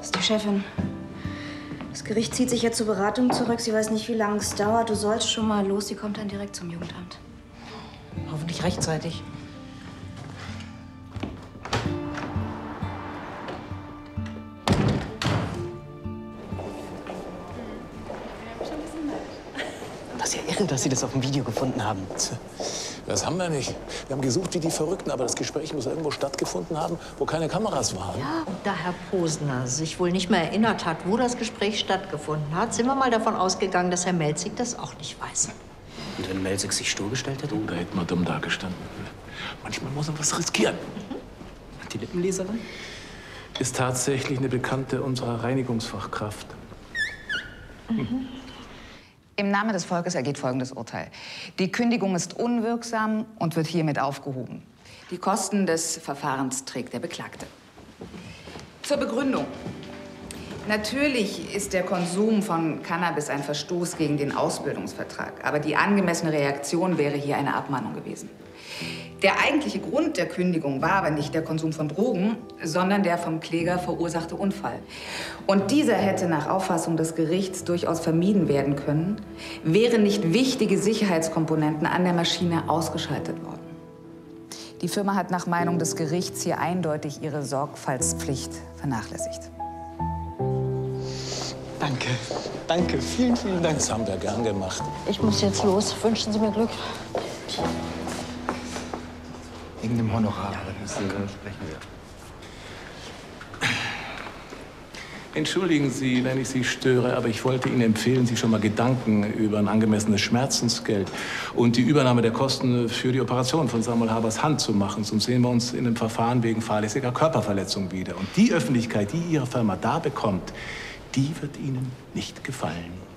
Das ist die Chefin. Das Gericht zieht sich jetzt zur Beratung zurück. Sie weiß nicht, wie lange es dauert. Du sollst schon mal los. Sie kommt dann direkt zum Jugendamt. Hoffentlich rechtzeitig. Das ist ja irre, dass Sie das auf dem Video gefunden haben. Das haben wir nicht. Wir haben gesucht wie die Verrückten, aber das Gespräch muss irgendwo stattgefunden haben, wo keine Kameras waren. Ja, und da Herr Posner sich wohl nicht mehr erinnert hat, wo das Gespräch stattgefunden hat, sind wir mal davon ausgegangen, dass Herr Melzig das auch nicht weiß. Und wenn Melzig sich stur gestellt hätte? Da hätten wir dumm dagestanden. Manchmal muss man was riskieren. Und die Lippenleserin? Ist tatsächlich eine Bekannte unserer Reinigungsfachkraft. Im Namen des Volkes ergeht folgendes Urteil. Die Kündigung ist unwirksam und wird hiermit aufgehoben. Die Kosten des Verfahrens trägt der Beklagte. Zur Begründung. Natürlich ist der Konsum von Cannabis ein Verstoß gegen den Ausbildungsvertrag. Aber die angemessene Reaktion wäre hier eine Abmahnung gewesen. Der eigentliche Grund der Kündigung war aber nicht der Konsum von Drogen, sondern der vom Kläger verursachte Unfall. Und dieser hätte nach Auffassung des Gerichts durchaus vermieden werden können, wären nicht wichtige Sicherheitskomponenten an der Maschine ausgeschaltet worden. Die Firma hat nach Meinung des Gerichts hier eindeutig ihre Sorgfaltspflicht vernachlässigt. Danke. Danke. Vielen, vielen Dank. Das haben wir gern gemacht. Ich muss jetzt los. Wünschen Sie mir Glück. Wegen dem Honorar. Ja, das müssen wir sprechen. Entschuldigen Sie, wenn ich Sie störe, aber ich wollte Ihnen empfehlen, sich schon mal Gedanken über ein angemessenes Schmerzensgeld und die Übernahme der Kosten für die Operation von Samuel Habers Hand zu machen. Sonst sehen wir uns in einem Verfahren wegen fahrlässiger Körperverletzung wieder. Und die Öffentlichkeit, die Ihre Firma da bekommt, die wird Ihnen nicht gefallen.